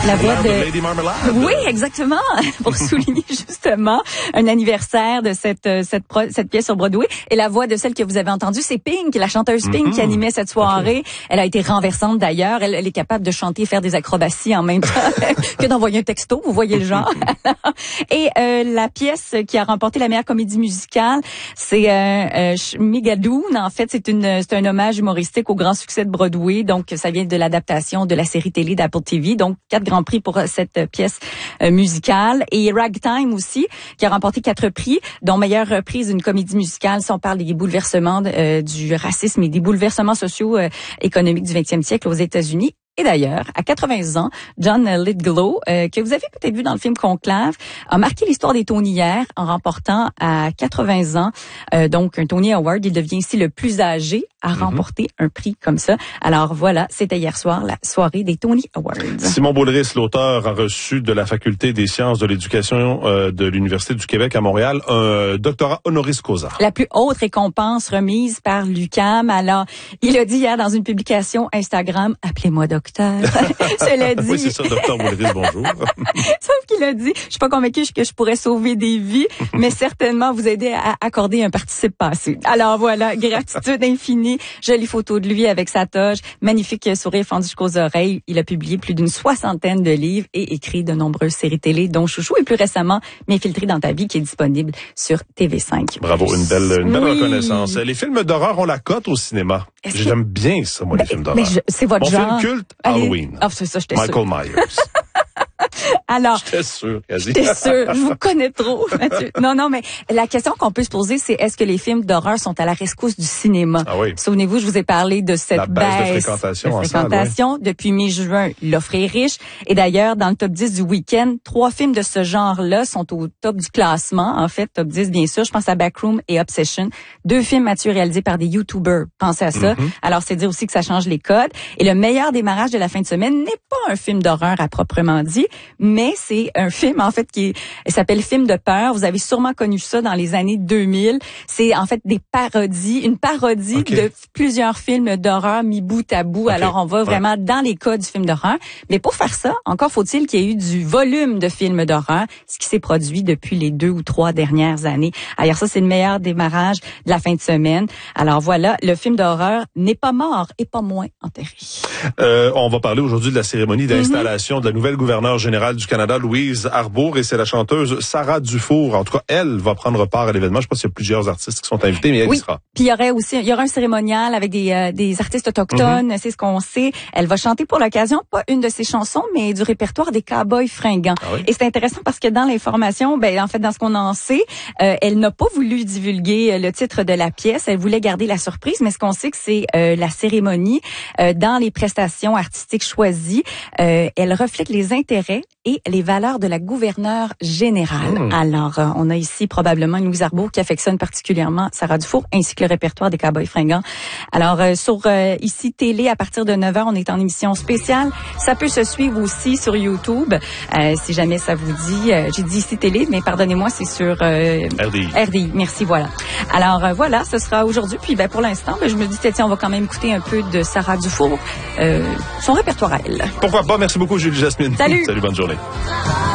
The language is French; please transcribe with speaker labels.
Speaker 1: La voix de
Speaker 2: Lady Marmalade.
Speaker 1: Oui, exactement. Pour souligner justement un anniversaire de cette pièce sur Broadway. Et la voix de celle que vous avez entendue, c'est Pink, la chanteuse Pink qui animait cette soirée. Okay. Elle a été renversante d'ailleurs. Elle est capable de chanter et faire des acrobaties en même temps que d'envoyer un texto. Vous voyez le genre. Et la pièce qui a remporté la meilleure comédie musicale, c'est Migadoon. En fait, c'est un hommage humoristique au grand succès de Broadway. Donc, ça vient de l'adaptation de la série télé d'Apple TV. Donc, 4 grands prix pour cette pièce musicale. Et Ragtime aussi, qui a remporté 4 prix, dont meilleure reprise d'une comédie musicale. Si on parle des bouleversements du racisme et des bouleversements sociaux économiques du 20e siècle aux États-Unis. Et d'ailleurs, à 80 ans, John Lithgow, que vous avez peut-être vu dans le film Conclave, a marqué l'histoire des Tony-Aires en remportant à 80 ans donc un Tony Award. Il devient ici le plus âgé à remporter un prix comme ça. Alors voilà, c'était hier soir la soirée des Tony Awards.
Speaker 2: Simon Baudris, l'auteur, a reçu de la Faculté des sciences de l'éducation de l'Université du Québec à Montréal un doctorat honoris causa.
Speaker 1: La plus haute récompense remise par l'UQAM. Alors, il a dit hier dans une publication Instagram, appelez-moi docteur. Cela dit.
Speaker 2: Oui, c'est ça, docteur Baudris, bonjour.
Speaker 1: Sauf qu'il a dit, je suis pas convaincue que je pourrais sauver des vies, mais certainement vous aider à accorder un participe passé. Alors voilà, gratitude infinie. Jolie photo de lui avec sa toge, magnifique sourire fendu jusqu'aux oreilles. Il a publié plus d'une 60aine de livres et écrit de nombreuses séries télé, dont Chouchou et plus récemment M'infiltrer dans ta vie, qui est disponible sur TV5.
Speaker 2: Bravo, une belle reconnaissance. Les films d'horreur ont la cote au cinéma. J'aime bien ça, moi, les films d'horreur.
Speaker 1: C'est votre genre.
Speaker 2: Film culte, Halloween.
Speaker 1: Ah, c'est ça, j'étais
Speaker 2: Michael Myers.
Speaker 1: Alors,
Speaker 2: j'étais sûr,
Speaker 1: je vous connais trop, Mathieu. Non, mais la question qu'on peut se poser, c'est est-ce que les films d'horreur sont à la rescousse du cinéma?
Speaker 2: Ah oui.
Speaker 1: Souvenez-vous, je vous ai parlé de cette baisse
Speaker 2: de fréquentation.
Speaker 1: Oui. Depuis mi-juin, l'offre est riche. Et d'ailleurs, dans le top 10 du week-end, 3 films de ce genre-là sont au top du classement. En fait, top 10, bien sûr. Je pense à Backroom et Obsession. 2 films, Mathieu, réalisés par des YouTubers. Pensez à ça. Alors, c'est dire aussi que ça change les codes. Et le meilleur démarrage de la fin de semaine n'est pas un film d'horreur à proprement dit, mais c'est un film, en fait, qui s'appelle Film de peur. Vous avez sûrement connu ça dans les années 2000. C'est, en fait, une parodie de plusieurs films d'horreur mis bout à bout. Alors, on va vraiment dans les codes du film d'horreur. Mais pour faire ça, encore faut-il qu'il y ait eu du volume de films d'horreur, ce qui s'est produit depuis les 2 ou 3 dernières années. Alors, ça, c'est le meilleur démarrage de la fin de semaine. Alors, voilà, le film d'horreur n'est pas mort et pas moins enterré.
Speaker 2: On va parler aujourd'hui de la cérémonie d'installation de la nouvelle gouverneure générale du Canada, Louise Arbour, et c'est la chanteuse Sarah Dufour. En tout cas, elle va prendre part à l'événement. Je sais pas s'il y a plusieurs artistes qui sont invités, mais elle y sera.
Speaker 1: Puis il y aura un cérémonial avec des artistes autochtones, c'est ce qu'on sait. Elle va chanter pour l'occasion pas une de ses chansons, mais du répertoire des Cowboys fringants. Ah oui? Et c'est intéressant parce que dans l'information, en fait, dans ce qu'on en sait, elle n'a pas voulu divulguer le titre de la pièce. Elle voulait garder la surprise, mais ce qu'on sait que c'est la cérémonie dans les prestations artistiques choisies. Elle reflète les intérêts et les valeurs de la gouverneure générale. Alors, on a ici probablement Louise Arbour qui affectionne particulièrement Sarah Dufour, ainsi que le répertoire des Cowboys fringants. Alors, sur ici Télé, à partir de 9h, on est en émission spéciale. Ça peut se suivre aussi sur YouTube, si jamais ça vous dit. J'ai dit ici Télé, mais pardonnez-moi, c'est sur RDI. Merci, voilà. Alors, voilà, ce sera aujourd'hui. Puis, pour l'instant, je me dis, tiens, on va quand même écouter un peu de Sarah Dufour, son répertoire à elle.
Speaker 2: Pourquoi pas? Merci beaucoup, Julie Jasmine.
Speaker 1: Salut.
Speaker 2: Salut, bonne journée.